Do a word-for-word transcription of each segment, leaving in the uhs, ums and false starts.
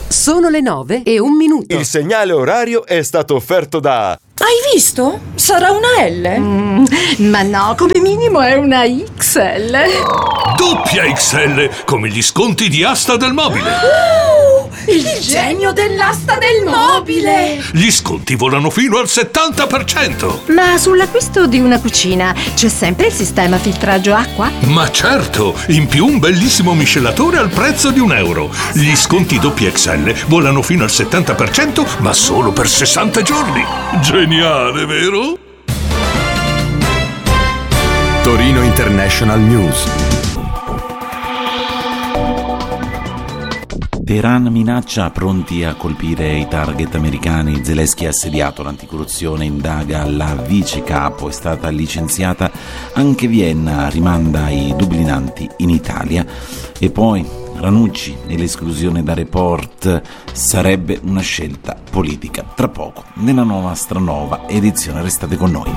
Sono le nove e un minuto. Il segnale orario è stato offerto da... Hai visto? Sarà una L? Mm, ma no, come minimo è una X L. Doppia X L, come gli sconti di Asta del Mobile. Uh, il genio dell'asta del mobile! Gli sconti volano fino al settanta per cento. Ma sull'acquisto di una cucina c'è sempre il sistema filtraggio acqua? Ma certo, in più un bellissimo miscelatore al prezzo di un euro. Gli sconti doppia X L volano fino al settanta per cento, ma solo per sessanta giorni. Geniale, vero? Torino International News. Teheran minaccia pronti a colpire i target americani. Zelensky ha assediato l'anticorruzione, indaga la vice capo, è stata licenziata anche Vienna, rimanda i dublinanti in Italia. E poi Ranucci e l'esclusione da report sarebbe una scelta politica. Tra poco, nella nuova Stranova edizione, restate con noi.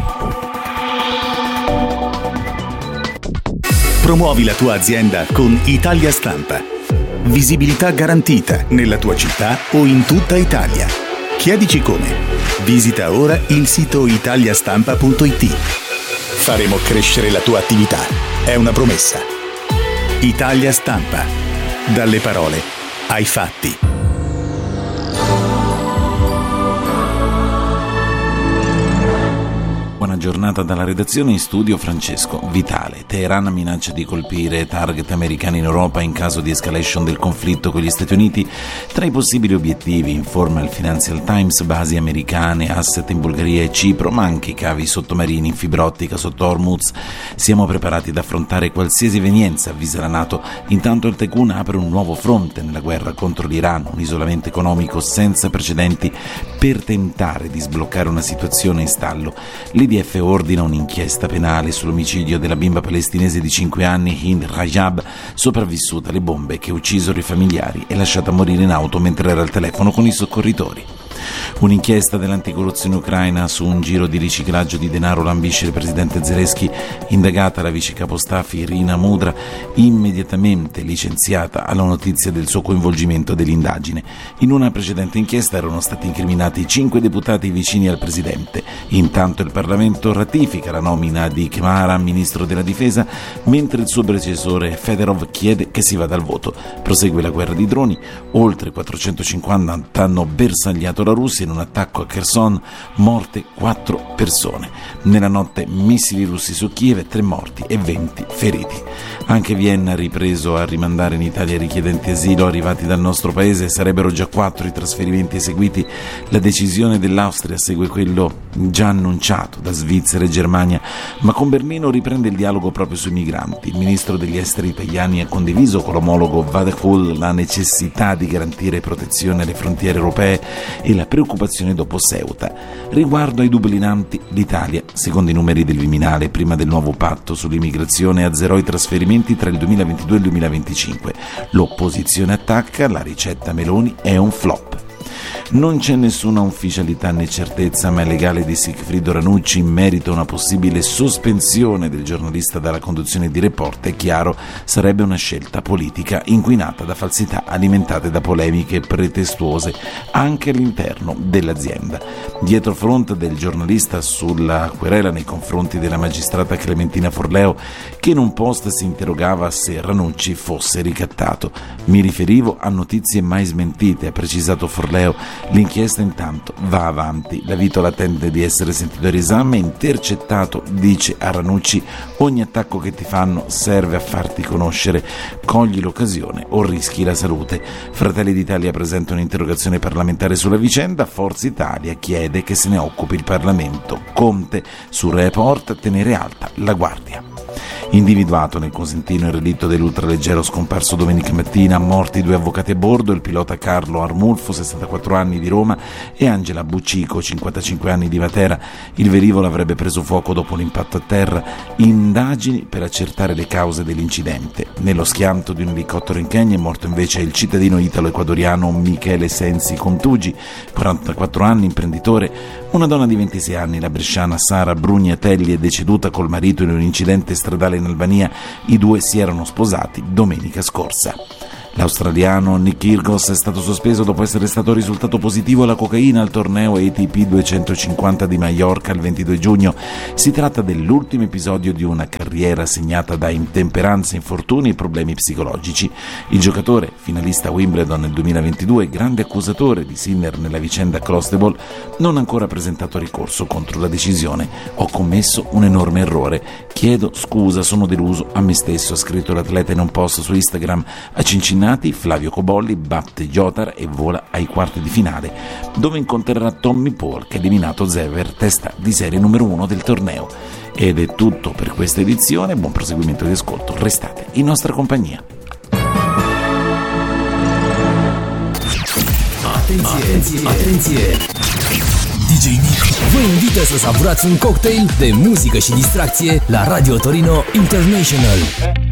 Promuovi la tua azienda con Italia Stampa. Visibilità garantita nella tua città o in tutta Italia. Chiedici come. Visita ora il sito italiastampa punto it. Faremo crescere la tua attività. È una promessa. Italia Stampa. Dalle parole ai fatti. Buona giornata dalla redazione, in studio Francesco Vitale. Teheran minaccia di colpire target americani in Europa in caso di escalation del conflitto con gli Stati Uniti. Tra i possibili obiettivi, informa il Financial Times, basi americane, asset in Bulgaria e Cipro, ma anche i cavi sottomarini in fibra ottica sotto Hormuz. Siamo preparati ad affrontare qualsiasi evenienza, avvisa la NATO. Intanto il Tekun apre un nuovo fronte nella guerra contro l'Iran, un isolamento economico senza precedenti per tentare di sbloccare una situazione in stallo. L'I D F ordina un'inchiesta penale sull'omicidio della bimba palestinese di cinque anni Hind Rajab, sopravvissuta alle bombe che uccisero i familiari e lasciata morire in auto mentre era al telefono con i soccorritori. Un'inchiesta dell'anticorruzione ucraina su un giro di riciclaggio di denaro lambisce il presidente Zelensky, indagata la vice capo staff Irina Mudra, immediatamente licenziata alla notizia del suo coinvolgimento dell'indagine. In una precedente inchiesta erano stati incriminati cinque deputati vicini al presidente. Intanto il Parlamento ratifica la nomina di Kemara ministro della difesa, mentre il suo predecessore Fedorov chiede che si vada al voto. Prosegue la guerra di droni, oltre quattrocentocinquanta hanno bersagliato la Russia in un attacco a Kherson, morte quattro persone. Nella notte missili russi su Kiev, tre morti e venti feriti. Anche Vienna ha ripreso a rimandare in Italia richiedenti asilo arrivati dal nostro paese, sarebbero già quattro i trasferimenti eseguiti. La decisione dell'Austria segue quello già annunciato da Svizzera e Germania, ma con Berlino riprende il dialogo proprio sui migranti. Il ministro degli esteri italiani ha condiviso con l'omologo Vadeful la necessità di garantire protezione alle frontiere europee e la preoccupazione dopo Ceuta. Riguardo ai dublinanti, l'Italia, secondo i numeri del Viminale, prima del nuovo patto sull'immigrazione, azzerò i trasferimenti tra il duemilaventidue e il duemilaventicinque. L'opposizione attacca, la ricetta Meloni è un flop. Non c'è nessuna ufficialità né certezza, ma è legale di Sigfrido Ranucci in merito a una possibile sospensione del giornalista dalla conduzione di Report. È chiaro, sarebbe una scelta politica inquinata da falsità alimentate da polemiche pretestuose anche all'interno dell'azienda. Dietro front del giornalista sulla querela nei confronti della magistrata Clementina Forleo, che in un post si interrogava se Ranucci fosse ricattato. Mi riferivo a notizie mai smentite, ha precisato Forleo. L'inchiesta intanto va avanti. La Vitola tende di essere sentito al riesame, intercettato, dice a Ranucci: ogni attacco che ti fanno serve a farti conoscere, cogli l'occasione o rischi la salute. Fratelli d'Italia presenta un'interrogazione parlamentare sulla vicenda, Forza Italia chiede che se ne occupi il Parlamento. Conte su Report tenere alta la guardia. Individuato nel Cosentino il relitto dell'ultraleggero scomparso domenica mattina, morti due avvocati a bordo, il pilota Carlo Armulfo, sessantaquattro anni, di Roma, e Angela Buccico, cinquantacinque anni, di Matera. Il velivolo avrebbe preso fuoco dopo l'impatto a terra. Indagini per accertare le cause dell'incidente. Nello schianto di un elicottero in Kenya è morto invece il cittadino italo-ecuadoriano Michele Sensi Contugi, quarantaquattro anni, imprenditore. Una donna di ventisei anni, la bresciana Sara Brugnatelli, è deceduta col marito in un incidente stradale in Albania. I due si erano sposati domenica scorsa. L'australiano Nick Kyrgios è stato sospeso dopo essere stato risultato positivo alla cocaina al torneo A T P duecentocinquanta di Maiorca il ventidue giugno. Si tratta dell'ultimo episodio di una carriera segnata da intemperanze, infortuni e problemi psicologici. Il giocatore, finalista Wimbledon nel duemilaventidue, grande accusatore di Sinner nella vicenda Clostebol, non ha ancora presentato ricorso contro la decisione. Ho commesso un enorme errore. Chiedo scusa, sono deluso a me stesso, ha scritto l'atleta in un post su Instagram. A Cincinnati Flavio Cobolli batte Jotar e vola ai quarti di finale, dove incontrerà Tommy Paul, che ha eliminato Zverev, testa di serie numero uno del torneo. Ed è tutto per questa edizione, buon proseguimento di ascolto, restate in nostra compagnia. Atenție, atenție! D J Nick vă invită să savurați un cocktail de muzică și distracție la Radio Torino International.